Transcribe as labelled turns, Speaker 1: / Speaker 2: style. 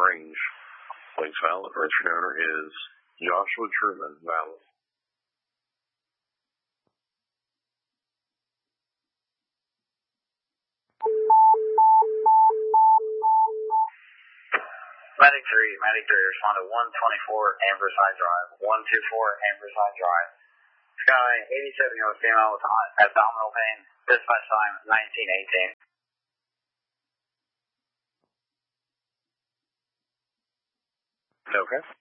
Speaker 1: range. Links valid. Registered owner is Joshua Truman, valid.
Speaker 2: Medic 3, respond to 124 Amberside Drive, 124 Amberside Drive. Sky, 87-year-old female with abdominal pain, dispatch time 1918.
Speaker 1: Okay.